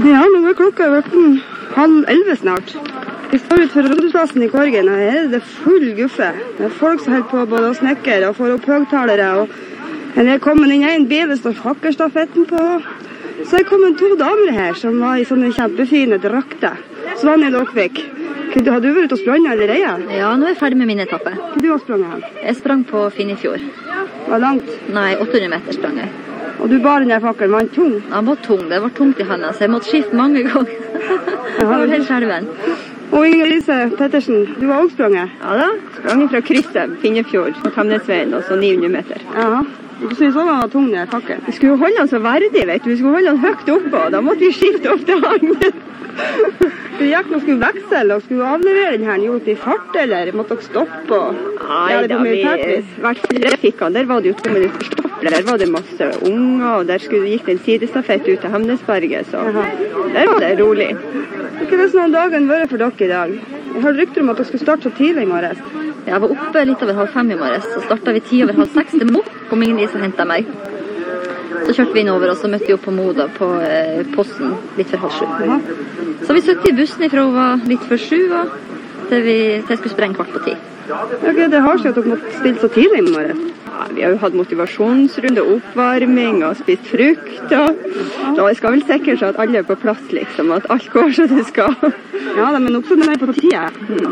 Ja, nå klokka 10:30 snart. Vi står ut for Rådhusplassen I Korgen, og her det full guffe. Det folk som holder på både å snekker og får opp høgtalere, og det kommet inn en bil, det står fakkelstafetten på. Så kommet 2 damer her som var I sånne kjempefine drakter. Svanny Låkvik, har du vært ute og sprunget allerede? Ja, nå jeg ferdig med min etappe. Hva du har sprunget her? Jeg sprang på Finnefjord. Var langt? Nei, 800 meter sprang jeg. Og du bar den der fakkelen, var den tung? Den var tung, det var tungt I handa, så jeg måtte skifte mange ganger. Det var helt skjelven. Og Inger-Lise Pettersen, du var også sprunget? Ja da, sprang fra krysset, Finnefjord, på Tamnesveien, og så 900 meter. Ja, du synes også den var tung, den fakkelen? Vi skulle holde den så verdig, vet du. Vi skulle holde den høyt oppe, og da måtte vi skifte opp til han. Du gikk nå skulle veksle, og skulle avlevere den her, gjort I fart, eller måtte dere stoppe? Nei, da vi vært for trafikkene, der var det jo 2 minutter stopp. Der var det masse unger, og der gikk det en sidestafett ut til Hemnesberget, så der var det rolig. Ikke det sånn dagen vært for dere I dag? Jeg har rykter om at dere skulle starte så tidlig I morges. Jeg var oppe litt over 5:30 I morges, så startet vi 5:10 til Mo, kom Inger-Lise og hentet meg. Så kjørte vi innover, og så møtte vi opp på Moda på posten litt for 6:30. Så vi søkte I bussen fra hun var litt for 7, og til jeg skulle sprenge 9:15. Ok, det har seg at dere måtte stille så tidlig I morges. Ja, vi har jo hatt motivasjonsrunde, oppvarming og spist frukt, og da skal vel sikkert så at alle på plass, liksom, at alt går så det skal. Ja, men også det på tida.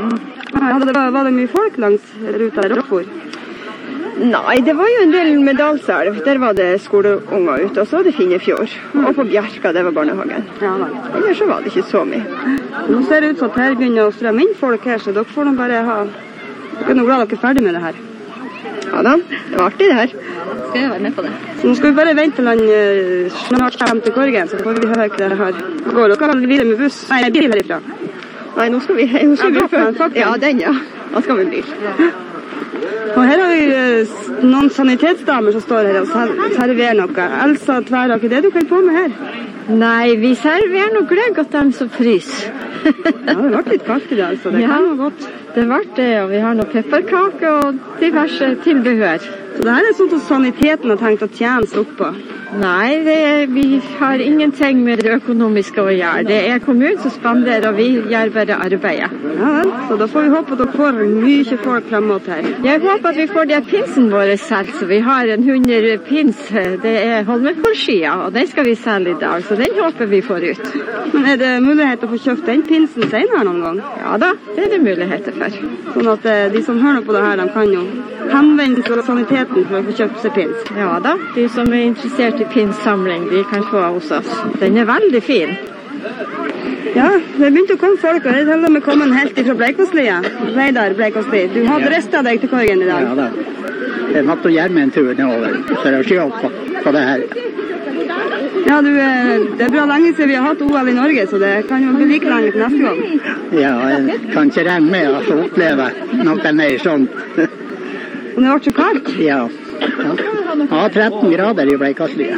Var det mye folk langs ruta I Rockford? Nei, det var jo en del Medalselv. Der var det skoleunger ute, og så var det Finnefjord. Og på Bjerka, det var barnehagen. Ja, ellers så var det ikke så mye. Nå ser det ut som at her begynner å strømme inn folk her, så dere får nå bare ha... Dere nå glad dere ferdig med det her. Ja da, det var artig det her. Skal jeg være med på det? Så nå skal vi bare vente til han snart kommer til Korgen, så får vi høre hva det her går. Dere skal videre med buss, nei, bil herifra. Nei, nå skal vi Ja, den ja. Da skal vi bil. Og her har vi noen sanitetsdamer som står her og serverer noe. Elsa Tverrak, det du kan på med her? Nei, vi serverer noe gløgg at de som fryser. Ja, det ble litt kaldt I dag, så det kan være godt. Det ble det, og vi har noe pepperkake og diverse tilbehør. Så det her sånn at saniteten har tenkt å tjene seg opp på? Nei, vi har ingenting med det økonomiske å gjøre. Det kommunen som spanderer, og vi gjør bare arbeidet. Ja vel, så da får vi håpe at dere får mye folk fremover her. Jeg håper at vi får det pinsen våre selv, så vi har en 100 pins. Det Holmenkollskia, og den skal vi selge I dag, så den håper vi får ut. Men det mulighet å få kjøpt den pinsen senere noen gang? Ja da, det det muligheter for. Sånn at de som hører på det her, de kan jo henvende til saniteten for å få kjøpt seg pins. Ja da, de som interessert I pinssamling, de kan få hos oss. Den veldig fin. Ja, det begynte å komme folk, og det er til og med kommet helt fra Bleikåslia. Reidar Bleikåsli, du har drestet deg til Korgen I dag. Ja da, jeg måtte gjøre meg en tur nedover, så jeg har ikke på det her. Ja, det bra lenge siden vi har hatt OL I Norge, så det kan jo bli like lenge til neste gang. Ja, jeg kan ikke regne med å få oppleve noe mer sånt. Og det ble så kaldt? Ja. Ja, 13 grader I Bleikåslia.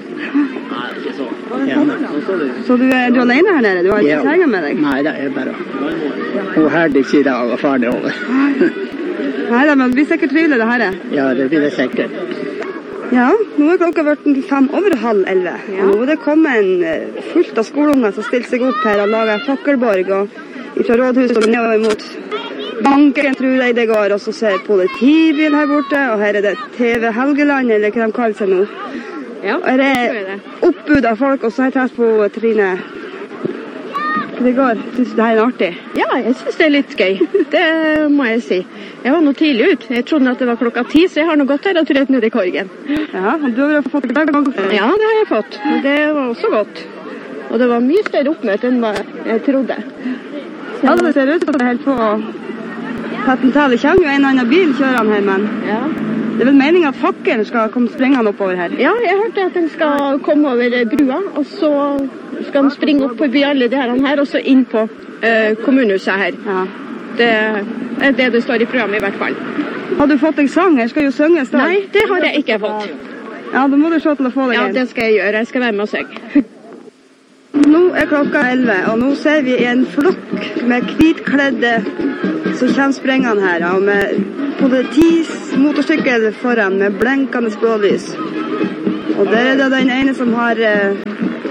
Ja. Så du alene her nede? Du har ikke kjæringen med deg? Nei, det bare hun herdig I dag og ferdig over. Nei, men det blir sikkert trivelig det her. Ja, det blir det sikkert. Ja, nå klokka vært 11:05. Ja. Og nå det kommet fullt av skoleunger som stiller seg opp her og lager fakkelborg og fra rådhuset og nedover mot banken, tror jeg det går, og så ser politibil her borte, og her det TV Helgeland, eller hva de kaller seg nå. Ja, og her oppbud av folk, og så har jeg tatt på Trine. Det går. Synes du det her artig? Ja, jeg synes det litt gøy. Det må jeg si. Jeg var nå tidlig ut. Jeg trodde at det var klokka 10, så jeg har nå gått her og trøtt ned I Korgen. Ja, og du har fått det? Ja, det har jeg fått. Og det var også godt. Og det var mye større oppmøte enn hva jeg trodde. Ja, det ser ut som det er helt på Pattentale. Det kommer jo en annen bil kjørende her, men det vel meningen at fakkelen skal komme springende oppover her? Ja, jeg hørte at den skal komme over brua, og så skal den springe opp på alle de her, og så inn på kommunehuset her. Ja. Det det står I programmet I hvert fall. Har du fått en sang? Her skal jo synges da. Nei, det har jeg ikke fått. Ja, da må du se til å få det. Ja, det skal jeg gjøre. Jeg skal være med og synge. Nå klokka 11, og nå ser vi en flokk med hvitkledde som kommer sprengende her, og med politimotorsykkel foran med blenkende blålys. Og der det den ene som har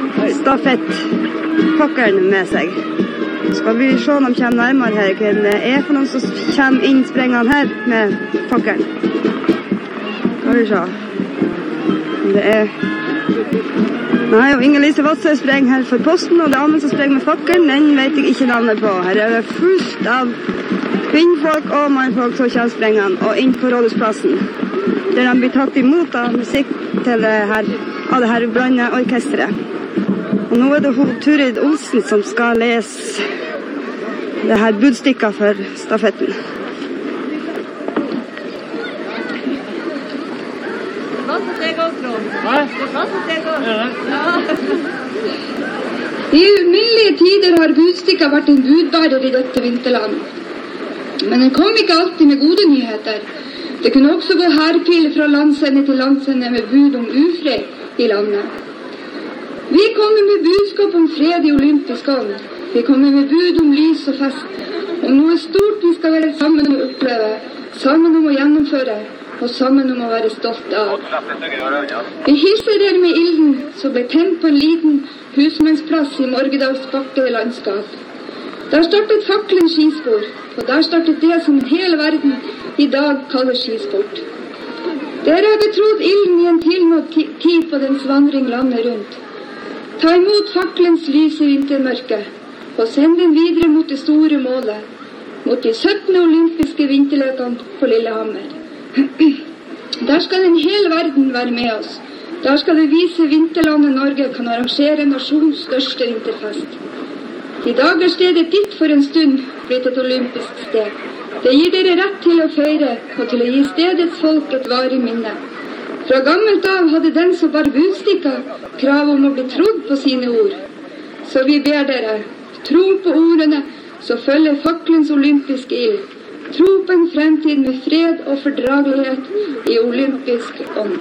stafettfakkelen med seg. Skal vi se om de kommer nærmere her, hva det er for noen som kommer inn sprengene her med fakkelen. Skal vi se. Det er... Nei, og Inger-Lise Vadsø sprenger her for posten, og det andre som sprenger med fakkelen, den vet jeg ikke navnet på. Her er det fullt av kvinnfolk og mannfolk som kommer sprengene, og inn på Rådhusplassen, der de blir tatt imot av musikk til det her brannorkestret. Og nå er det Turid Olsen som skal lese det her budstykket for stafetten. I uminnelige tider har budstykket vært en budbærer i dette vinterlandet. Men den kom ikke alltid med gode nyheter. Det kunne også gå hærpiler fra landsende til landsende med bud om ufred i landet. Vi kommer med budskap om fred i olympisk ånd. Vi kommer med bud om lys og fest. Om noe stort vi skal være sammen om å oppleve, sammen om å gjennomføre, og sammen om å være stolt av. Vi hilser dere med ilden som ble tent på en liten husmannsplass i Morgedals bakke landskap. Der startet fakkelen skispor, og der startet det som hele verden i dag kaller skisport. Dere har betrodd ilden i en tilmålt tid på dens vandring landet rundt. Ta imot fakkelens lys i vintermørket, og send den videre mot det store målet, mot de 17. olympiske vinterlekene på Lillehammer. Der skal en hel verden være med oss. Der skal vi vise vinterlandet Norge kan arrangere nasjonens største vinterfest. I dag er stedet ditt for en stund blitt et olympisk sted. Det gir dere rett til å feire og til å gi stedets folk et varig minne. Fra gammelt av hadde den som bar budstykka krav om å bli trodd på sine ord. Så vi ber dere, tro på ordene, så følger fakkelens olympiske ild. Tro på en fremtid med fred og fordragelighet i olympisk ånd.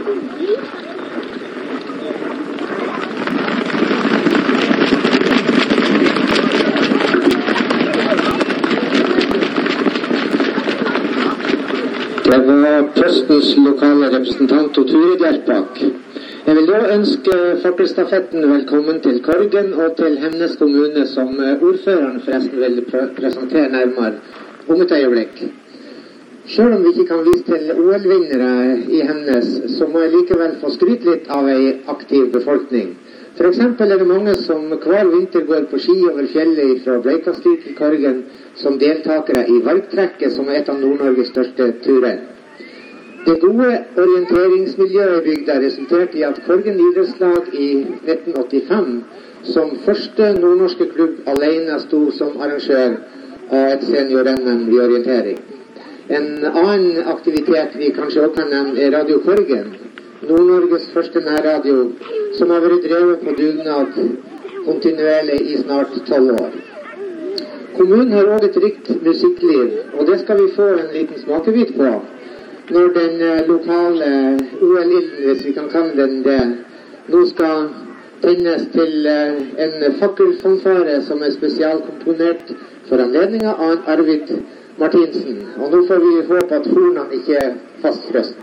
Det var postens lokale representant Turid Hjelpak. Jeg vil da ønske fakkelstafetten velkommen til Korgen og til Hemnes kommune, som ordføreren forresten vil presentere nærmere om et øyeblikk. Selv om vi ikke kan vise til OL-vinnere i Hemnes, så må jeg likevel få skryte litt av en aktiv befolkning. For eksempel er det mange som hver vinter går på ski over fjellet fra Bleikastig til Korgen som deltakere i Vargtrekket, som er et av Nord-Norges største turer. Det gode orienteringsmiljøet i bygda resulterte i at Korgen idrettslag i 1985 som første nordnorske klubb alene sto som arrangør av et senior-NM i orientering. En annen aktivitet vi kanskje også kan nevne er Radio Korgen, Nord-Norges første nærradio, som har vært drevet på dugnad kontinuerlig i snart 12 år. Kommunen har også et rikt musikkliv, og det skal vi få en liten smakebit på når den lokale OL-ilden, hvis vi kan kalle den det, nå skal tennes til en fakkelfanfare som er spesialkomponert for anledningen av Arvid Martinsen. Og nå får vi håpe at hornene ikke er fastfrøst.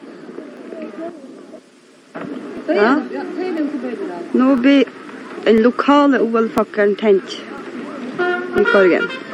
Ja. Nå blir den lokale OL-fakkelen tent i Korgen.